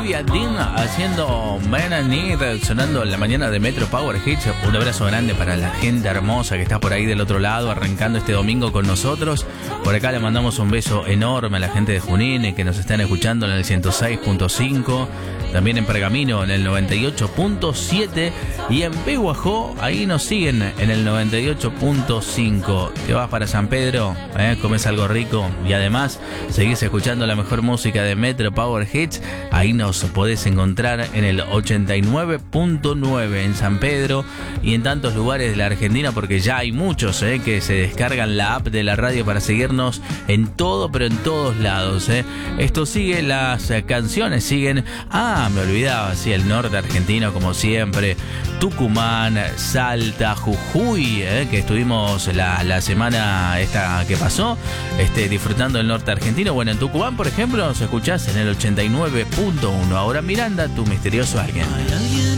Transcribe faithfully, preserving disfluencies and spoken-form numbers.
Gloria Dean haciendo Man and Need, sonando en la mañana de Metro Power Hits. Un abrazo grande para la gente hermosa que está por ahí del otro lado, arrancando este domingo con nosotros. Por acá le mandamos un beso enorme a la gente de Junín, que nos están escuchando en el ciento seis punto cinco, también en Pergamino en el noventa y ocho punto siete y en Pehuajó, ahí nos siguen en el noventa y ocho punto cinco. Te vas para San Pedro, ¿eh? Comes algo rico y además seguís escuchando la mejor música de Metro Power Hits. Ahí nos podés encontrar en el ochenta y nueve punto nueve en San Pedro y en tantos lugares de la Argentina, porque ya hay muchos ¿eh? que se descargan la app de la radio para seguirnos en todo, pero en todos lados. ¿eh? Esto sigue, las canciones siguen. Ah, me olvidaba, sí, el norte argentino como siempre. Tucumán, Salta, Jujuy, ¿eh? que estuvimos la, la semana esta que pasó, este, disfrutando del norte argentino. Bueno, en Tucumán, por ejemplo, nos escuchás en el ochenta y nueve punto uno. Ahora Miranda, tu misterioso alguien. Hay alguien